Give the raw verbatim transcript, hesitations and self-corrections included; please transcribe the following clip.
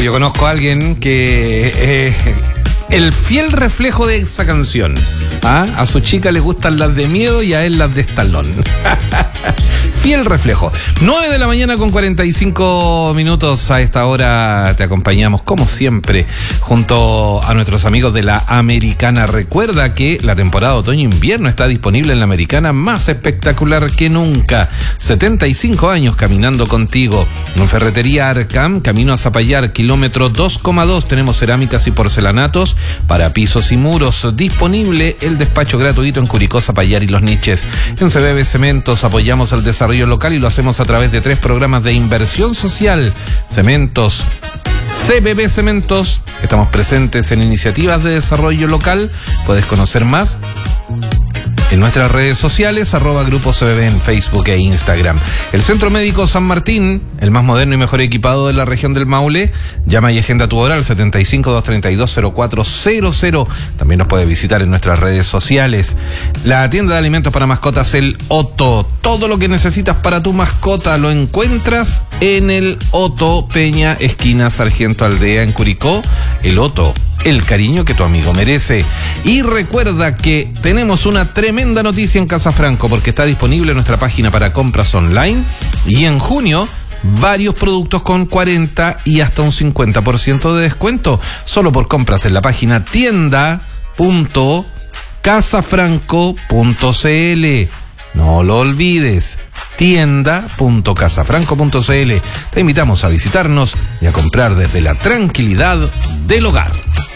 yo conozco a alguien que eh, el fiel reflejo de esa canción. ¿Ah? A su chica le gustan las de miedo y a él las de Stallone. Fiel reflejo. nueve de la mañana con cuarenta y cinco minutos. A esta hora te acompañamos, como siempre, junto a nuestros amigos de la Americana. Recuerda que la temporada otoño-invierno está disponible en la Americana, más espectacular que nunca. setenta y cinco años caminando contigo. En Ferretería Arcam, camino a Zapallar, kilómetro dos coma dos. Tenemos cerámicas y porcelanatos para pisos y muros. Disponible el despacho gratuito en Curicó, Zapallar y Los Niches. En C B B Cementos apoyamos al desarrollo local y lo hacemos a través de tres programas de inversión social. Cementos, C B B Cementos. Estamos presentes en iniciativas de desarrollo local. Puedes conocer más en nuestras redes sociales, arroba Grupo C B B en Facebook e Instagram. El Centro Médico San Martín, el más moderno y mejor equipado de la región del Maule. Llama y agenda tu hora al setenta y cinco, doscientos treinta y dos, cero cuatro cero cero. También nos puedes visitar en nuestras redes sociales. La tienda de alimentos para mascotas, el Otto. Todo lo que necesitas para tu mascota lo encuentras en el Otto, Peña, esquina Sargento Aldea en Curicó. El Otto, el cariño que tu amigo merece. Y recuerda que tenemos una tremenda noticia en Casa Franco, porque está disponible nuestra página para compras online, y en junio varios productos con cuarenta y hasta un cincuenta por ciento de descuento, solo por compras en la página tienda punto casafranco punto cl. No lo olvides, tienda punto casafranco punto cl. Te invitamos a visitarnos y a comprar desde la tranquilidad del hogar.